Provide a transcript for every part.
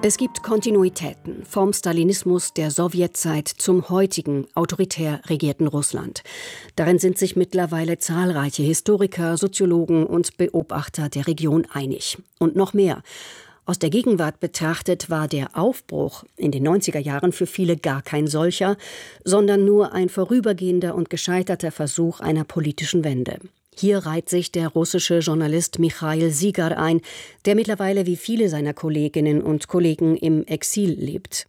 Es gibt Kontinuitäten vom Stalinismus der Sowjetzeit zum heutigen autoritär regierten Russland. Darin sind sich mittlerweile zahlreiche Historiker, Soziologen und Beobachter der Region einig. Und noch mehr. Aus der Gegenwart betrachtet war der Aufbruch in den 90er Jahren für viele gar kein solcher, sondern nur ein vorübergehender und gescheiterter Versuch einer politischen Wende. Hier reiht sich der russische Journalist Michail Zygar ein, der mittlerweile wie viele seiner Kolleginnen und Kollegen im Exil lebt.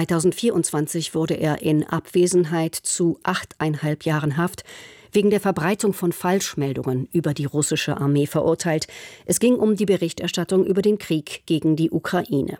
2024 wurde er in Abwesenheit zu 8,5 Jahren Haft wegen der Verbreitung von Falschmeldungen über die russische Armee verurteilt. Es ging um die Berichterstattung über den Krieg gegen die Ukraine.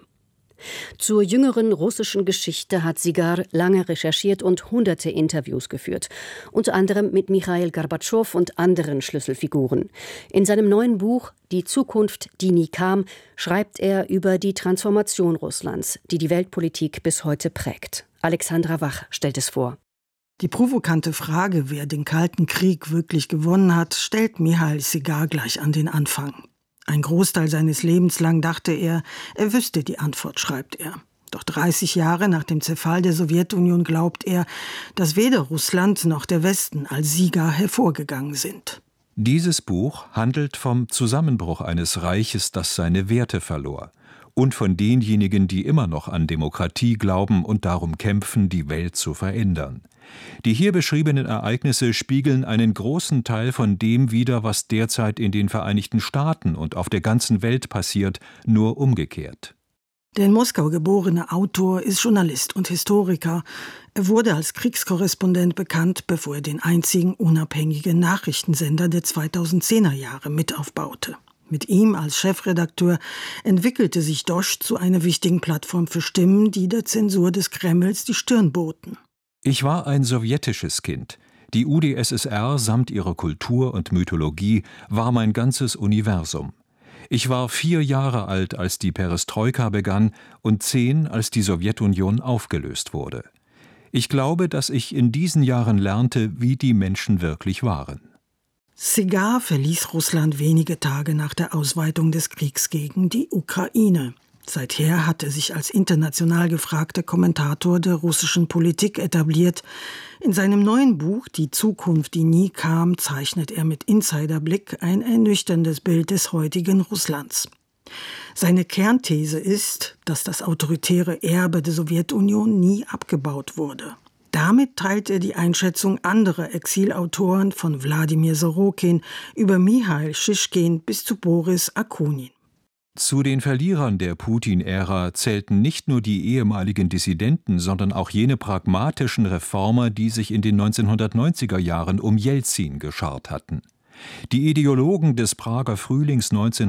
Zur jüngeren russischen Geschichte hat Zygar lange recherchiert und hunderte Interviews geführt, unter anderem mit Michail Gorbatschow und anderen Schlüsselfiguren. In seinem neuen Buch »Die Zukunft, die nie kam« schreibt er über die Transformation Russlands, die die Weltpolitik bis heute prägt. Alexandra Wach stellt es vor. Die provokante Frage, wer den Kalten Krieg wirklich gewonnen hat, stellt Michail Zygar gleich an den Anfang. Ein Großteil seines Lebens lang dachte er wüsste die Antwort, schreibt er. Doch 30 Jahre nach dem Zerfall der Sowjetunion glaubt er, dass weder Russland noch der Westen als Sieger hervorgegangen sind. Dieses Buch handelt vom Zusammenbruch eines Reiches, das seine Werte verlor, und von denjenigen, die immer noch an Demokratie glauben und darum kämpfen, die Welt zu verändern. Die hier beschriebenen Ereignisse spiegeln einen großen Teil von dem wider, was derzeit in den Vereinigten Staaten und auf der ganzen Welt passiert, nur umgekehrt. Der in Moskau geborene Autor ist Journalist und Historiker. Er wurde als Kriegskorrespondent bekannt, bevor er den einzigen unabhängigen Nachrichtensender der 2010er Jahre mit aufbaute. Mit ihm als Chefredakteur entwickelte sich Dosch zu einer wichtigen Plattform für Stimmen, die der Zensur des Kremls die Stirn boten. Ich war ein sowjetisches Kind. Die UdSSR samt ihrer Kultur und Mythologie war mein ganzes Universum. Ich war 4 Jahre alt, als die Perestroika begann, und 10, als die Sowjetunion aufgelöst wurde. Ich glaube, dass ich in diesen Jahren lernte, wie die Menschen wirklich waren. Zygar verließ Russland wenige Tage nach der Ausweitung des Kriegs gegen die Ukraine. Seither hat er sich als international gefragter Kommentator der russischen Politik etabliert. In seinem neuen Buch »Die Zukunft, die nie kam« zeichnet er mit Insiderblick ein ernüchterndes Bild des heutigen Russlands. Seine Kernthese ist, dass das autoritäre Erbe der Sowjetunion nie abgebaut wurde. Damit teilt er die Einschätzung anderer Exilautoren von Wladimir Sorokin über Michail Schischkin bis zu Boris Akunin. Zu den Verlierern der Putin-Ära zählten nicht nur die ehemaligen Dissidenten, sondern auch jene pragmatischen Reformer, die sich in den 1990er Jahren um Jelzin geschart hatten. Die Ideologen des Prager Frühlings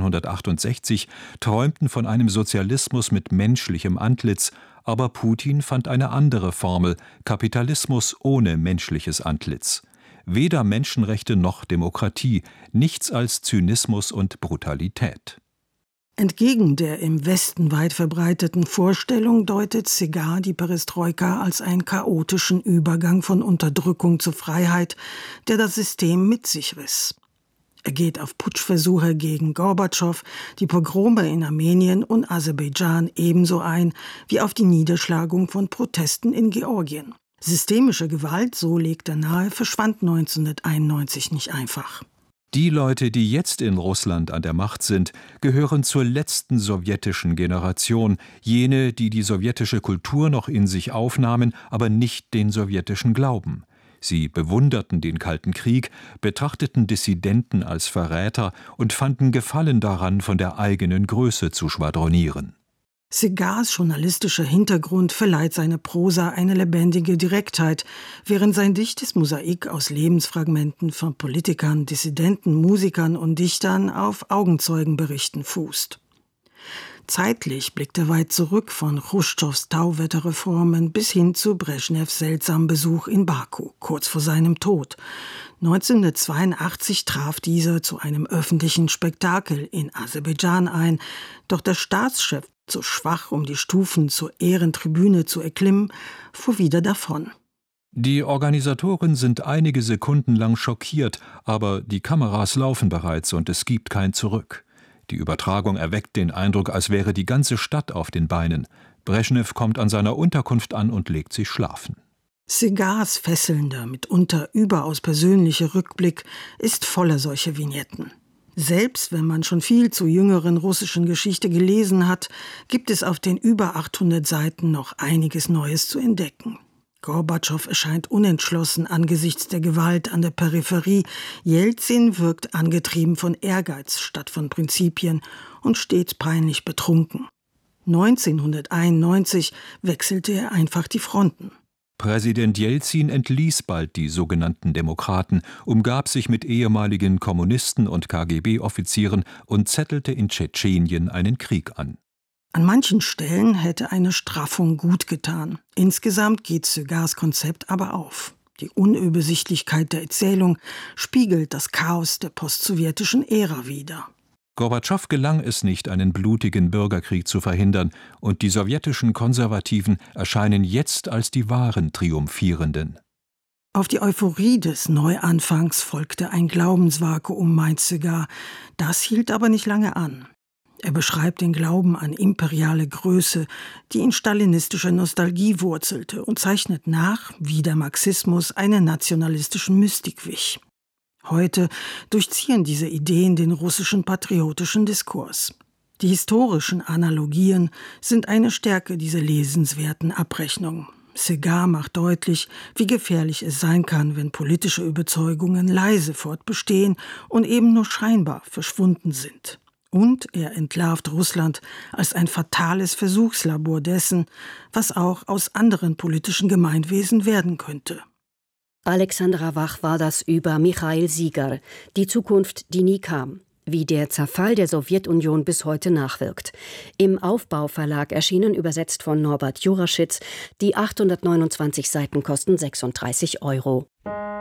1968 träumten von einem Sozialismus mit menschlichem Antlitz, aber Putin fand eine andere Formel: Kapitalismus ohne menschliches Antlitz. Weder Menschenrechte noch Demokratie, nichts als Zynismus und Brutalität. Entgegen der im Westen weit verbreiteten Vorstellung deutet Zygar die Perestroika als einen chaotischen Übergang von Unterdrückung zu Freiheit, der das System mit sich riss. Er geht auf Putschversuche gegen Gorbatschow, die Pogrome in Armenien und Aserbaidschan ebenso ein, wie auf die Niederschlagung von Protesten in Georgien. Systemische Gewalt, so legt er nahe, verschwand 1991 nicht einfach. Die Leute, die jetzt in Russland an der Macht sind, gehören zur letzten sowjetischen Generation, jene, die die sowjetische Kultur noch in sich aufnahmen, aber nicht den sowjetischen Glauben. Sie bewunderten den Kalten Krieg, betrachteten Dissidenten als Verräter und fanden Gefallen daran, von der eigenen Größe zu schwadronieren. Zygars journalistischer Hintergrund verleiht seiner Prosa eine lebendige Direktheit, während sein dichtes Mosaik aus Lebensfragmenten von Politikern, Dissidenten, Musikern und Dichtern auf Augenzeugenberichten fußt. Zeitlich blickt er weit zurück, von Chruschtschows Tauwetterreformen bis hin zu Breschnews seltsamen Besuch in Baku, kurz vor seinem Tod. 1982 traf dieser zu einem öffentlichen Spektakel in Aserbaidschan ein, doch der Staatschef, zu schwach, um die Stufen zur Ehrentribüne zu erklimmen, fuhr wieder davon. Die Organisatoren sind einige Sekunden lang schockiert, aber die Kameras laufen bereits und es gibt kein Zurück. Die Übertragung erweckt den Eindruck, als wäre die ganze Stadt auf den Beinen. Breschnew kommt an seiner Unterkunft an und legt sich schlafen. Segars fesselnder, mitunter überaus persönlicher Rückblick ist voller solcher Vignetten. Selbst wenn man schon viel zur jüngeren russischen Geschichte gelesen hat, gibt es auf den über 800 Seiten noch einiges Neues zu entdecken. Gorbatschow erscheint unentschlossen angesichts der Gewalt an der Peripherie. Jelzin wirkt angetrieben von Ehrgeiz statt von Prinzipien und stets peinlich betrunken. 1991 wechselte er einfach die Fronten. Präsident Jelzin entließ bald die sogenannten Demokraten, umgab sich mit ehemaligen Kommunisten und KGB-Offizieren und zettelte in Tschetschenien einen Krieg an. An manchen Stellen hätte eine Straffung gut getan. Insgesamt geht Segars Konzept aber auf. Die Unübersichtlichkeit der Erzählung spiegelt das Chaos der postsowjetischen Ära wider. Gorbatschow gelang es nicht, einen blutigen Bürgerkrieg zu verhindern, und die sowjetischen Konservativen erscheinen jetzt als die wahren Triumphierenden. Auf die Euphorie des Neuanfangs folgte ein Glaubensvakuum, meint Segar. Das hielt aber nicht lange an. Er beschreibt den Glauben an imperiale Größe, die in stalinistischer Nostalgie wurzelte, und zeichnet nach, wie der Marxismus einer nationalistischen Mystik wich. Heute durchziehen diese Ideen den russischen patriotischen Diskurs. Die historischen Analogien sind eine Stärke dieser lesenswerten Abrechnung. Segar macht deutlich, wie gefährlich es sein kann, wenn politische Überzeugungen leise fortbestehen und eben nur scheinbar verschwunden sind. Und er entlarvt Russland als ein fatales Versuchslabor dessen, was auch aus anderen politischen Gemeinwesen werden könnte. Alexandra Wach war das über Michail Sieger, Die Zukunft, die nie kam, wie der Zerfall der Sowjetunion bis heute nachwirkt. Im Aufbau-Verlag erschienen, übersetzt von Norbert Juraschitz. Die 829 Seiten kosten 36 €.